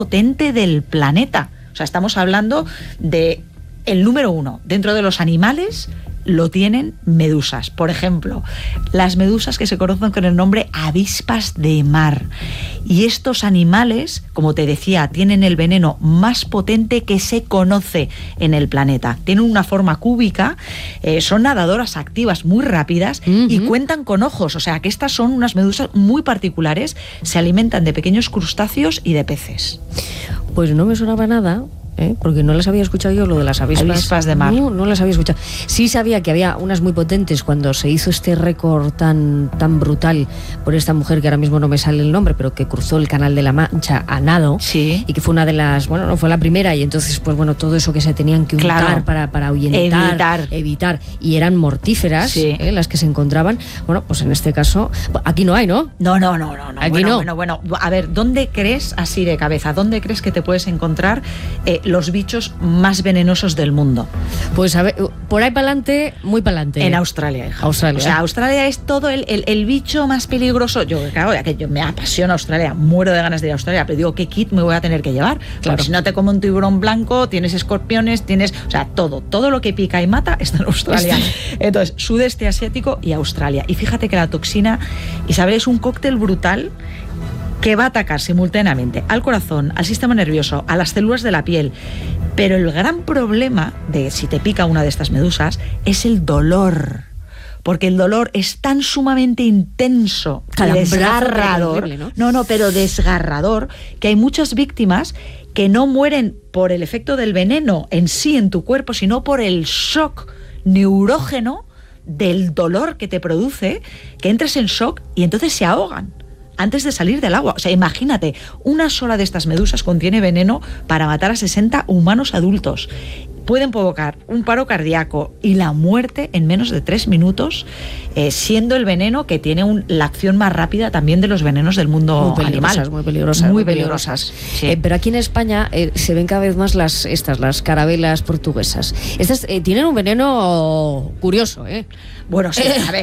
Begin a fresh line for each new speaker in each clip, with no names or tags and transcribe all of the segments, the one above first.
potente del planeta. O sea, estamos hablando de el número 1 dentro de los animales. Lo tienen medusas. Por ejemplo, las medusas que se conocen con el nombre avispas de mar. Y estos animales, como te decía, tienen el veneno más potente que se conoce en el planeta. Tienen una forma cúbica, son nadadoras activas muy rápidas y cuentan con ojos. O sea, que estas son unas medusas muy particulares. Se alimentan de pequeños crustáceos y de peces.
Pues no me sonaba nada. Porque no las había escuchado yo, lo de las avispas
de mar.
No las había escuchado. Sí sabía que había unas muy potentes cuando se hizo este récord tan brutal por esta mujer que ahora mismo no me sale el nombre, pero que cruzó el Canal de la Mancha a nado.
Sí.
Y que fue una de las, bueno, no fue la primera, y entonces pues bueno, todo eso que se tenían que untar para ahuyentar, evitar, y eran mortíferas,
sí,
las que se encontraban. Bueno, pues en este caso, aquí no hay, ¿no?
No.
Aquí
Bueno, a ver, ¿dónde crees, así de cabeza, dónde crees que te puedes encontrar los bichos más venenosos del mundo?
Pues a ver, por ahí para adelante, muy para adelante.
En Australia, hija.
Australia.
O sea, Australia es todo el bicho más peligroso. Yo, claro, yo me apasiona Australia, muero de ganas de ir a Australia, pero digo, ¿qué kit me voy a tener que llevar? Claro. Porque si no te come un tiburón blanco, tienes escorpiones, o sea, todo lo que pica y mata está en Australia. Entonces, sudeste asiático y Australia. Y fíjate que la toxina, Isabel, es un cóctel brutal que va a atacar simultáneamente al corazón, al sistema nervioso, a las células de la piel. Pero el gran problema de si te pica una de estas medusas es el dolor. Porque el dolor es tan sumamente intenso, desgarrador, horrible, ¿no? Pero desgarrador, que hay muchas víctimas que no mueren por el efecto del veneno en sí en tu cuerpo, sino por el shock neurógeno del dolor que te produce, que entras en shock y entonces se ahogan antes de salir del agua. O sea, imagínate, una sola de estas medusas contiene veneno para matar a 60 humanos adultos. Pueden provocar un paro cardíaco y la muerte en menos de 3 minutos, siendo el veneno que tiene la acción más rápida también de los venenos del mundo animal.
Muy peligrosas.
Sí.
Pero aquí en España se ven cada vez más las carabelas portuguesas. Estas tienen un veneno curioso, ¿eh?
Bueno, sí, a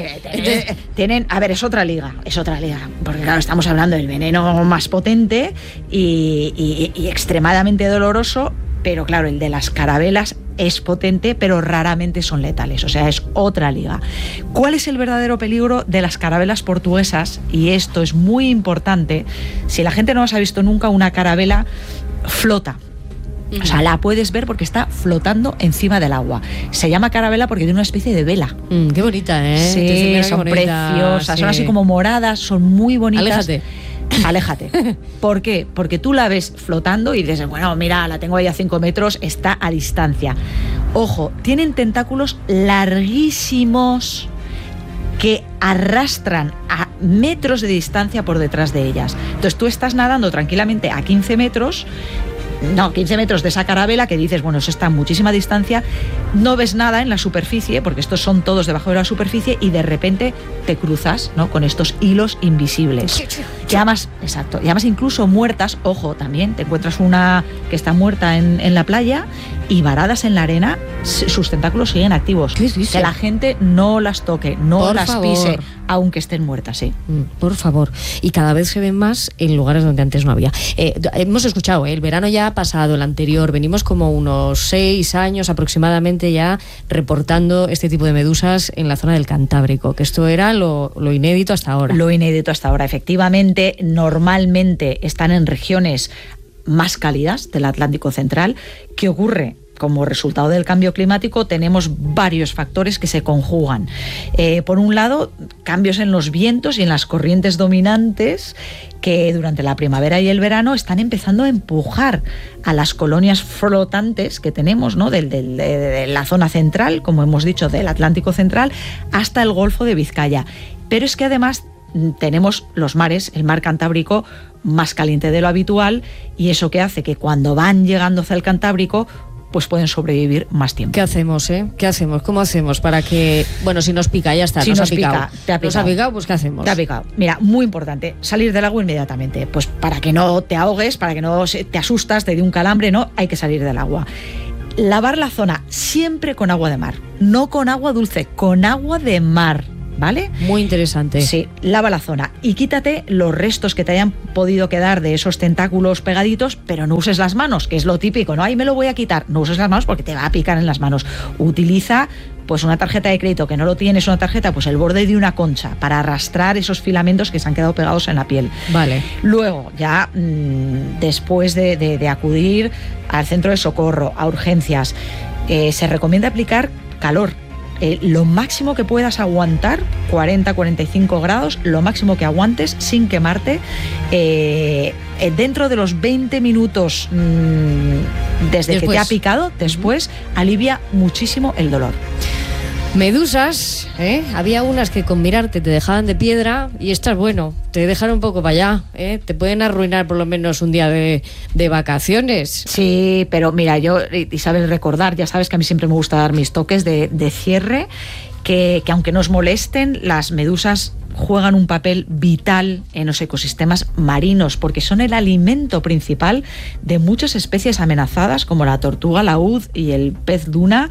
ver, es otra liga, porque claro, estamos hablando del veneno más potente y extremadamente doloroso, pero claro, el de las carabelas es potente, pero raramente son letales, o sea, es otra liga. ¿Cuál es el verdadero peligro de las carabelas portuguesas? Y esto es muy importante. Si la gente no os ha visto nunca, una carabela flota. O sea, la puedes ver porque está flotando encima del agua. Se llama carabela porque tiene una especie de vela.
Qué bonita, ¿eh?
Sí, son preciosas, sí. Son así como moradas, son muy bonitas. Aléjate. ¿Por qué? Porque tú la ves flotando y dices, bueno, mira, la tengo ahí a 5 metros, está a distancia. Ojo, tienen tentáculos larguísimos que arrastran a metros de distancia por detrás de ellas. Entonces tú estás nadando tranquilamente a 15 metros de esa carabela que dices, bueno, eso está a muchísima distancia, no ves nada en la superficie, porque estos son todos debajo de la superficie, y de repente te cruzas, ¿no?, con estos hilos invisibles. Y además incluso muertas, ojo, también te encuentras una que está muerta en la playa y varadas en la arena, sus tentáculos siguen activos. Que la gente no las toque, no las pise, aunque estén muertas, sí.
Por favor. Y cada vez se ven más en lugares donde antes no había. Hemos escuchado, el verano ya ha pasado, el anterior, venimos como unos 6 años aproximadamente ya reportando este tipo de medusas en la zona del Cantábrico, que esto era lo inédito hasta ahora.
Lo inédito hasta ahora, efectivamente. Normalmente están en regiones más cálidas del Atlántico Central. ¿Qué ocurre? Como resultado del cambio climático tenemos varios factores que se conjugan. Por un lado, cambios en los vientos y en las corrientes dominantes que durante la primavera y el verano están empezando a empujar a las colonias flotantes que tenemos, ¿no?, de la zona central, como hemos dicho, del Atlántico Central, hasta el Golfo de Vizcaya. Pero es que además tenemos los mares, el mar Cantábrico más caliente de lo habitual, y eso que hace que cuando van llegando hacia el Cantábrico pues pueden sobrevivir más tiempo.
¿Qué hacemos, ¿Qué hacemos? ¿Cómo hacemos para que, bueno, si nos pica, ya está,
si nos pica, te ha picado.
Nos ha picado, pues ¿qué hacemos?
Te ha picado. Mira, muy importante, salir del agua inmediatamente, pues para que no te ahogues, para que no te asustas, te dé un calambre, no, hay que salir del agua. Lavar la zona siempre con agua de mar, no con agua dulce, con agua de mar. ¿vale?
Muy interesante.
Sí, lava la zona y quítate los restos que te hayan podido quedar de esos tentáculos pegaditos, pero no uses las manos, que es lo típico, ¿no? Ahí me lo voy a quitar. No uses las manos porque te va a picar en las manos. Utiliza pues una tarjeta de crédito, que no lo tienes, una tarjeta, pues el borde de una concha para arrastrar esos filamentos que se han quedado pegados en la piel.
Vale.
Luego, ya después de acudir al centro de socorro, a urgencias, se recomienda aplicar calor. Lo máximo que puedas aguantar, 40-45 grados, lo máximo que aguantes sin quemarte, dentro de los 20 minutos desde que te ha picado, después alivia muchísimo el dolor.
Medusas, había unas que con mirarte te dejaban de piedra y estas, bueno, te dejan un poco para allá, te pueden arruinar por lo menos un día de vacaciones.
Sí, pero mira, yo, y sabes recordar, ya sabes que a mí siempre me gusta dar mis toques de cierre, que aunque nos molesten, las medusas juegan un papel vital en los ecosistemas marinos porque son el alimento principal de muchas especies amenazadas como la tortuga laúd y el pez duna.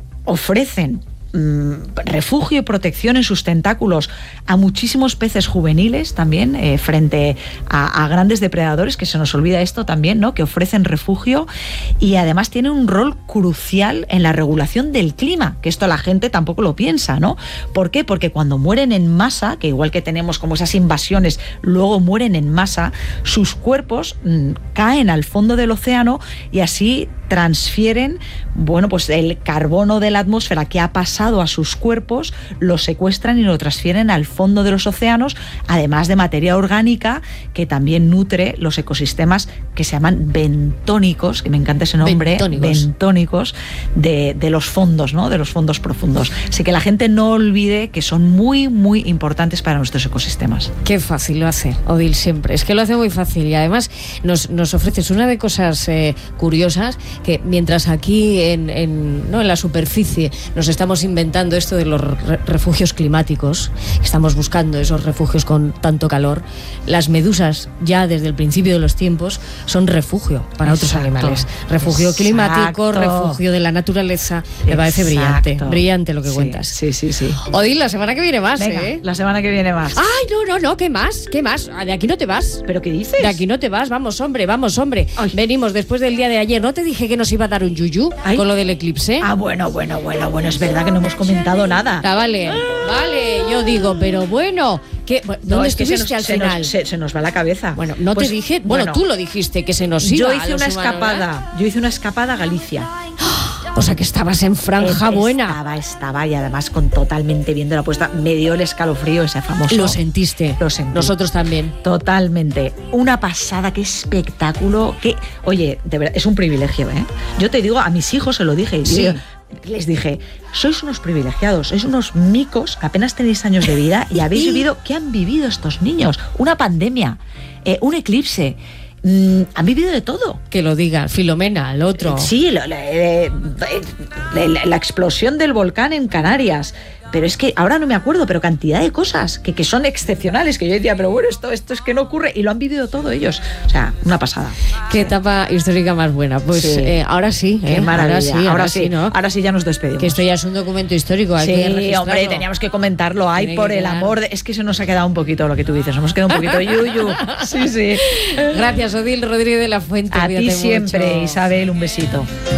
Ofrecen refugio y protección en sus tentáculos a muchísimos peces juveniles también, frente a grandes depredadores, que se nos olvida esto también, ¿no? Que ofrecen refugio y además tienen un rol crucial en la regulación del clima, que esto la gente tampoco lo piensa, ¿no? ¿Por qué? Porque cuando mueren en masa, que igual que tenemos como esas invasiones, luego mueren en masa, sus cuerpos caen al fondo del océano y así transfieren, bueno, pues el carbono de la atmósfera que ha pasado a sus cuerpos, lo secuestran y lo transfieren al fondo de los océanos, además de materia orgánica que también nutre los ecosistemas que se llaman bentónicos, que me encanta ese nombre, bentónicos de los fondos, ¿no? De los fondos profundos. Así que la gente no olvide que son muy, muy importantes para nuestros ecosistemas.
Qué fácil lo hace, Odil, siempre. Es que lo hace muy fácil y además nos ofreces una de cosas curiosas, que mientras aquí en la superficie nos estamos inventando esto de los refugios climáticos, estamos buscando esos refugios con tanto calor, las medusas ya desde el principio de los tiempos son refugio para otros animales. Refugio climático, refugio de la naturaleza. Me parece brillante lo que cuentas.
Sí.
Odil, la semana que viene más.
Venga, la semana que viene más.
Ay, no, ¿qué más? De aquí no te vas.
¿Pero qué dices?
De aquí no te vas, vamos, hombre. Ay. Venimos después del día de ayer. ¿No te dije que nos iba a dar un yuyu con lo del eclipse?
Bueno, es verdad que no hemos comentado nada.
Vale, yo digo, pero bueno, ¿dónde estuviste al final?
Se nos va la cabeza.
Bueno, no pues, te dije, tú lo dijiste, que se nos iba.
Yo hice una escapada a Galicia.
O sea que estabas en franja buena.
Estaba y además con totalmente viendo la puesta. Me dio el escalofrío ese famoso.
Lo sentiste.
Lo sentí.
Nosotros también.
Totalmente. Una pasada, qué espectáculo. Oye, de verdad, es un privilegio, ¿eh? Yo te digo, a mis hijos se lo dije. Sí. Les dije, sois unos privilegiados, sois unos micos que apenas tenéis años de vida y habéis vivido. ¿Qué han vivido estos niños? Una pandemia, un eclipse. Han vivido de todo.
Que lo diga Filomena, el otro.
Sí, la explosión del volcán en Canarias. Pero es que ahora no me acuerdo, pero cantidad de cosas que son excepcionales, que yo decía, pero bueno, esto es que no ocurre, y lo han vivido todo ellos. O sea, una pasada.
Qué etapa histórica más buena. Pues sí. Ahora sí.
Qué maravilla. Ahora sí,
¿no?
Ahora sí ya nos despedimos.
Que esto ya es un documento histórico. Hay que registrarlo.
Hombre, teníamos que comentarlo. Ay, por el amor es que se nos ha quedado un poquito lo que tú dices. Hemos quedado un poquito yuyu. Sí.
Gracias, Odil Rodríguez de la Fuente.
A ti siempre, mucho. Isabel, un besito.